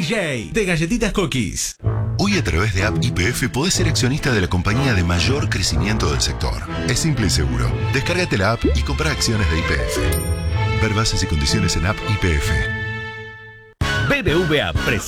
DJ de Galletitas Cookies. Hoy a través de App YPF podés ser accionista de la compañía de mayor crecimiento del sector. Es simple y seguro. Descárgate la app y compra acciones de YPF. Ver bases y condiciones en App YPF. BBVA presenta